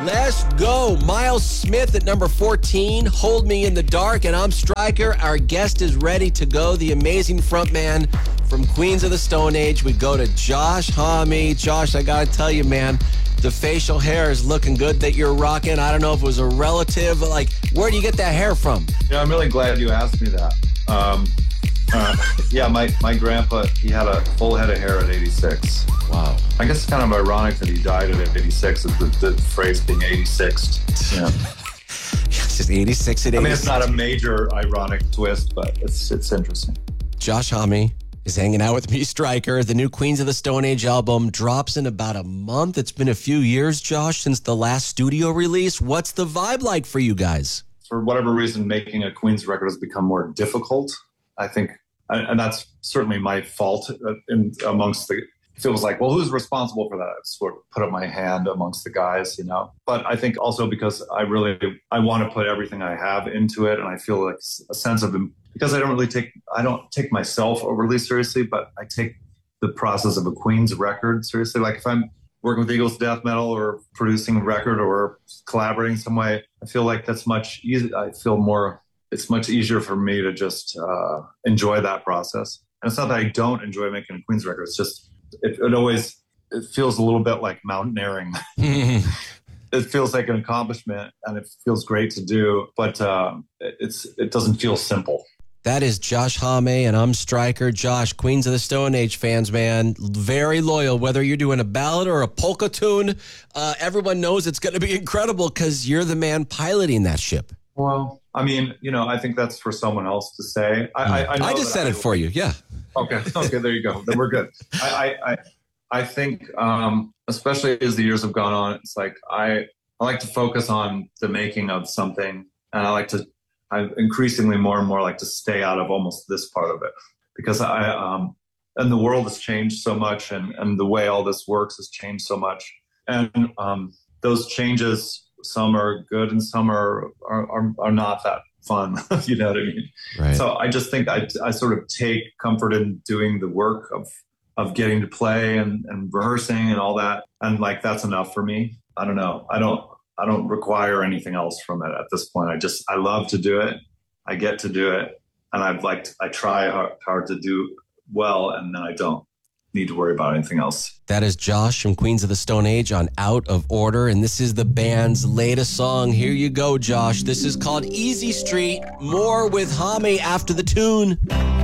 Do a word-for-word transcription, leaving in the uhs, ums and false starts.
Let's go. Miles Smith at number fourteen, Hold Me in the Dark, and I'm Stryker. Our guest is ready to go, the amazing frontman from Queens of the Stone Age. We go to Josh Homme. Josh, I gotta tell you, man, the facial hair is looking good that you're rocking. I don't know if it was a relative, like, where do you get that hair from? Yeah, I'm really glad you asked me that. Um, uh, yeah, my, my grandpa, he had a full head of hair at eighty-six. Wow. I guess it's kind of ironic that he died at eighty-six, is the, the phrase being eighty-sixed. Yeah. It's just eighty-six at eighty-six. I mean, it's not a major ironic twist, but it's it's interesting. Josh Homme is hanging out with me, Stryker. The new Queens of the Stone Age album drops in about a month. It's been a few years, Josh, since the last studio release. What's the vibe like for you guys? For whatever reason, making a Queens record has become more difficult, I think. And that's certainly my fault in amongst the... It feels like, well, who's responsible for that? I sort of put up my hand amongst the guys, you know. But I think also because I really, I want to put everything I have into it, and I feel like a sense of, because I don't really take, I don't take myself overly seriously, but I take the process of a Queens record seriously. Like if I'm working with Eagles Death Metal or producing a record or collaborating some way, I feel like that's much easier. I feel more, it's much easier for me to just uh, enjoy that process. And it's not that I don't enjoy making a Queens record. It's just, It, it always it feels a little bit like mountaineering. It feels like an accomplishment, and it feels great to do, but uh, it's it doesn't feel simple. That is Josh Homme, and I'm Stryker. Josh, Queens of the Stone Age fans, man, very loyal. Whether you're doing a ballad or a polka tune, uh, everyone knows it's going to be incredible because you're the man piloting that ship. Well, I mean, you know, I think that's for someone else to say. I, I, I, know I just said I, it for you, yeah. Okay. Okay. There you go. Then we're good. I, I, I, I think, um, especially as the years have gone on, it's like I, I like to focus on the making of something, and I like to, I increasingly more and more like to stay out of almost this part of it, because I, um, and the world has changed so much, and and the way all this works has changed so much, and um, those changes, some are good and some are are, are, are not that fun. You know what I mean? Right. So I just think I, I sort of take comfort in doing the work of, of getting to play and, and rehearsing and all that. And like, that's enough for me. I don't know. I don't, I don't require anything else from it at this point. I just, I love to do it. I get to do it. And I've like, I try hard, hard to do well, and then I don't need to worry about anything else. That is Josh from Queens of the Stone Age on Out of Order, and this is the band's latest song. Here you go, Josh. This is called Easy Street. More with Homme after the tune.